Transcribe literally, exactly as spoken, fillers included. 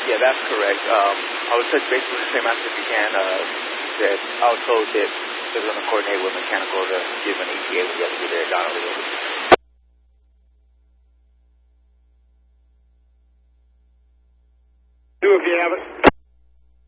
Yeah, that's correct. Um, I would touch base with the same answer if you can. Uh, that I was told that they're going to coordinate with mechanical to give an E T A when you have to be there at Donnelly. Do if you have it.